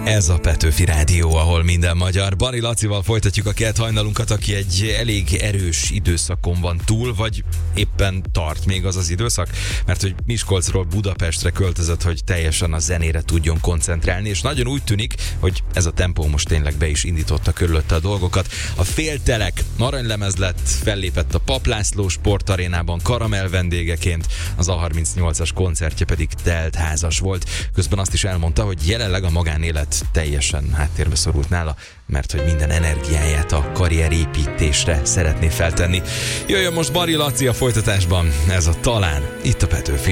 Ez a Petőfi Rádió, ahol minden magyar. Bari Lacival folytatjuk a kelt hajnalunkat, aki egy elég erős időszakon van túl, vagy éppen tart még az időszak, mert hogy Miskolcról Budapestre költözött, hogy teljesen a zenére tudjon koncentrálni, és nagyon úgy tűnik, hogy ez a tempó most tényleg be is indította körülötte a dolgokat. A Féltelek aranylemez lett, fellépett a Papp László sportarénában Karamell vendégeként, az A38-as koncertje pedig telt házas volt. Közben azt is elmondta, hogy jelenleg a magánélet teljesen háttérbe szorult nála, mert hogy minden energiáját a karrierépítésre szeretné feltenni. Jöjjön most Bari Laci a folytatásban, ez a Talán, itt a Petőfi